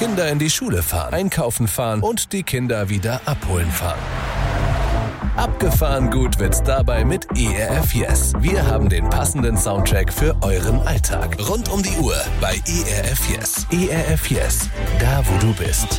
Kinder in die Schule fahren, einkaufen fahren und die Kinder wieder abholen fahren. Abgefahren gut wird's dabei mit ERF Yes. Wir haben den passenden Soundtrack für euren Alltag. Rund um die Uhr bei ERF Yes. ERF Yes, da wo du bist.